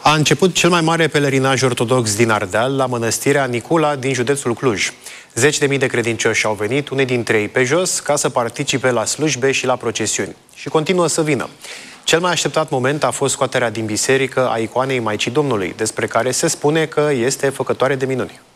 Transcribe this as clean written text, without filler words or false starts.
A început cel mai mare pelerinaj ortodox din Ardeal, la mănăstirea Nicula din județul Cluj. Zeci de mii de credincioși au venit, unii dintre ei pe jos, ca să participe la slujbe și la procesiuni. Și continuă să vină. Cel mai așteptat moment a fost scoaterea din biserică a icoanei Maicii Domnului, despre care se spune că este făcătoare de minuni.